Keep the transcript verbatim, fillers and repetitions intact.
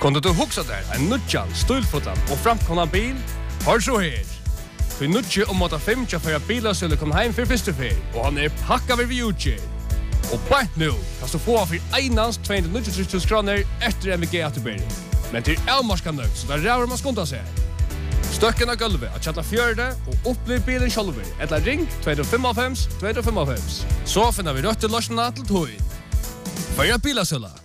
Kunde du huxa där en nutjan, stulfotan och framkomna bil? Hör så här. För nutje om åtta fem tja för bilar skulle komma hem för första fel och han är packad vid utge. Och bara nu kan du få för einans tvåhundranittiotre tusen kronor efter M V G återbäring. Men till Elmarskan nöjd så där rör man skonta sig. Stöcken av gulvet att chatta fjörde och upplev bilen själver. Eller ring två fem fem två fem fem. Så finner vi rött till lösningen till tog. För bilasöla.